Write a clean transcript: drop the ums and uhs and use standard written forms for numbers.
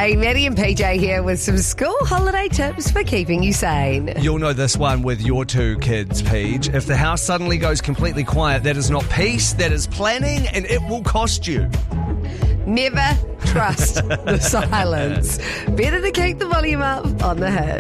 Hey, Maddie and PJ here with some school holiday tips for keeping you sane. You'll know this one with your two kids, Paige. If the house suddenly goes completely quiet, that is not peace, that is planning, and it will cost you. Never trust the silence. Better to keep the volume up on the hit.